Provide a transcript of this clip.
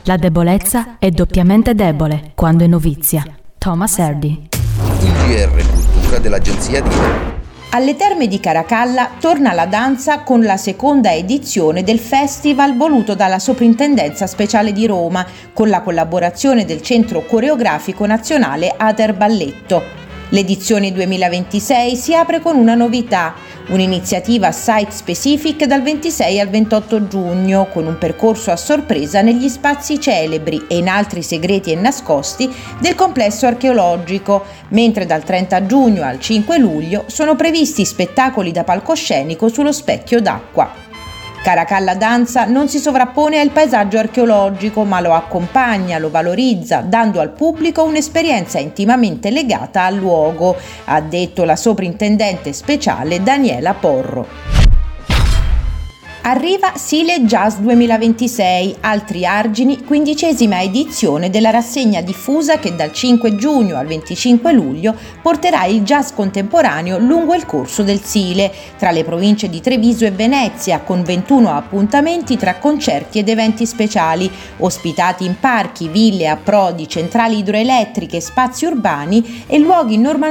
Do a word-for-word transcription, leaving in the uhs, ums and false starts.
La debolezza è doppiamente debole quando è novizia. Thomas Hardy. Il G R Cultura dell'agenzia di... Alle Terme di Caracalla torna la danza con la seconda edizione del festival voluto dalla Soprintendenza Speciale di Roma, con la collaborazione del Centro Coreografico Nazionale Ater Balletto. L'edizione duemilaventisei si apre con una novità, un'iniziativa site specific dal ventisei al ventotto giugno, con un percorso a sorpresa negli spazi celebri e in altri segreti e nascosti del complesso archeologico, mentre dal trenta giugno al cinque luglio sono previsti spettacoli da palcoscenico sullo specchio d'acqua. Caracalla Danza non si sovrappone al paesaggio archeologico, ma lo accompagna, lo valorizza, dando al pubblico un'esperienza intimamente legata al luogo, ha detto la soprintendente speciale Daniela Porro. Arriva Sile Jazz duemilaventisei, altri argini, quindicesima edizione della rassegna diffusa che dal cinque giugno al venticinque luglio porterà il jazz contemporaneo lungo il corso del Sile, tra le province di Treviso e Venezia, con ventuno appuntamenti tra concerti ed eventi speciali, ospitati in parchi, ville, approdi, centrali idroelettriche, spazi urbani e luoghi normalmente